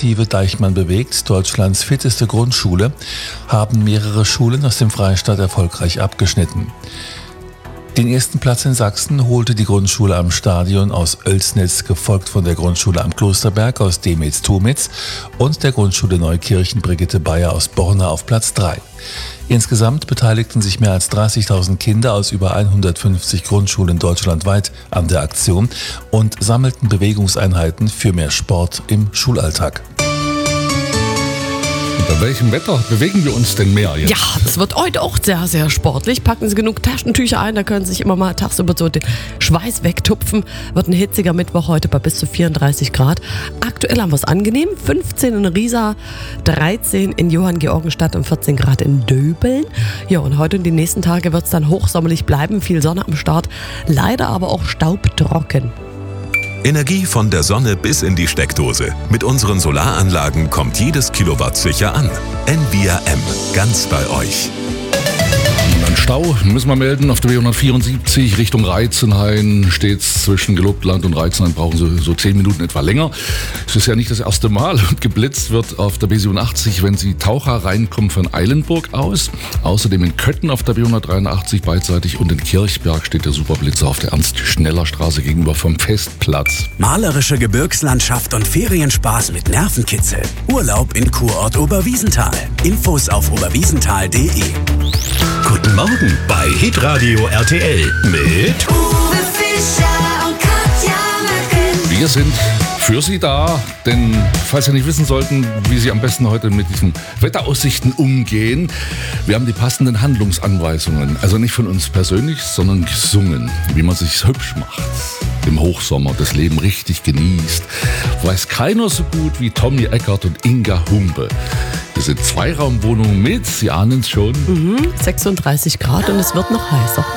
Initiative Deichmann bewegt, Deutschlands fitteste Grundschule, haben mehrere Schulen aus dem Freistaat erfolgreich abgeschnitten. Den ersten Platz in Sachsen holte die Grundschule am Stadion aus Oelsnitz, gefolgt von der Grundschule am Klosterberg aus Demitz-Tumitz und der Grundschule Neukirchen Brigitte Bayer aus Borna auf Platz 3. Insgesamt beteiligten sich mehr als 30.000 Kinder aus über 150 Grundschulen deutschlandweit an der Aktion und sammelten Bewegungseinheiten für mehr Sport im Schulalltag. Bei welchem Wetter bewegen wir uns denn mehr jetzt? Ja, es wird heute auch sehr, sehr sportlich. Packen Sie genug Taschentücher ein, da können Sie sich immer mal tagsüber so den Schweiß wegtupfen. Wird ein hitziger Mittwoch heute bei bis zu 34 Grad. Aktuell haben wir es angenehm. 15 in Riesa, 13 in Johanngeorgenstadt und 14 Grad in Döbeln. Ja, und heute und die nächsten Tage wird es dann hochsommerlich bleiben. Viel Sonne am Start. Leider aber auch staubtrocken. Energie von der Sonne bis in die Steckdose. Mit unseren Solaranlagen kommt jedes Kilowatt sicher an. NVRM, ganz bei euch. Und ein Stau müssen wir melden auf der B174 Richtung Reitzenhain. Steht's zwischen Gelobtland und Reitzenhain, brauchen Sie so 10 Minuten etwa länger. Es ist ja nicht das erste Mal und geblitzt wird auf der B87, wenn Sie Taucher reinkommen von Eilenburg aus. Außerdem in Köthen auf der B183 beidseitig und in Kirchberg steht der Superblitzer auf der Ernst-Schneller-Straße gegenüber vom Festplatz. Malerische Gebirgslandschaft und Ferienspaß mit Nervenkitzel. Urlaub in Kurort Oberwiesenthal. Infos auf oberwiesenthal.de. Guten Morgen bei Hitradio RTL mit Uwe Fischer und Katja Möckel. Wir sind für Sie da, denn falls Sie nicht wissen sollten, wie Sie am besten heute mit diesen Wetteraussichten umgehen, wir haben die passenden Handlungsanweisungen. Also nicht von uns persönlich, sondern gesungen, wie man sich's hübsch macht. Im Hochsommer das Leben richtig genießt. Weiß keiner so gut wie Tommy Eckert und Inga Humpe. Wir sind Zweiraumwohnungen mit, Sie ahnen es schon. 36 Grad und es wird noch heißer.